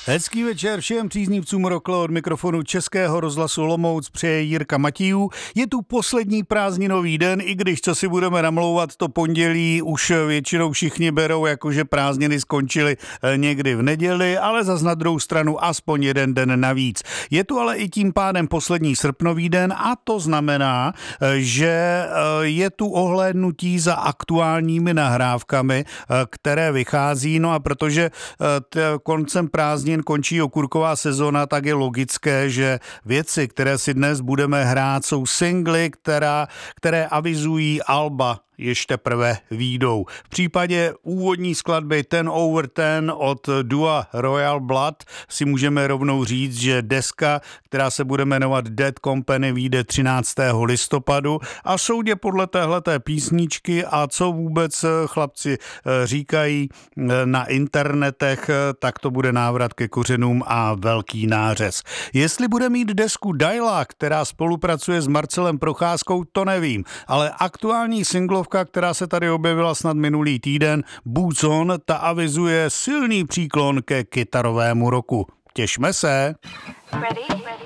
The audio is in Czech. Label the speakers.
Speaker 1: Hezký večer všem příznivcům Rockla, od mikrofonu Českého rozhlasu Olomouc přeje Jirka Matíjů. Je tu poslední prázdninový den, i když co si budeme namlouvat, to pondělí už většinou všichni berou, jakože prázdniny skončily někdy v neděli, ale zas na druhou stranu aspoň jeden den navíc. Je tu ale i tím pádem poslední srpnový den a to znamená, že je tu ohlédnutí za aktuálními nahrávkami, které vychází, no a protože koncem prázdnin končí okurková sezona, tak je logické, že věci, které si dnes budeme hrát, jsou singly, které avizují alba, jež teprve výjdou. V případě úvodní skladby Ten Over Ten od dua Royal Blood si můžeme rovnou říct, že deska, která se bude jmenovat Dead Company, vyjde 13. listopadu a soudě podle téhleté písničky a co vůbec chlapci říkají na internetech, tak to bude návrat ke kořenům a velký nářez. Jestli bude mít desku Daila, která spolupracuje s Marcelem Procházkou, to nevím, ale aktuální singlovka, která se tady objevila snad minulý týden, Boots On, ta avizuje silný příklon ke kytarovému roku. Těšme se!
Speaker 2: Ready?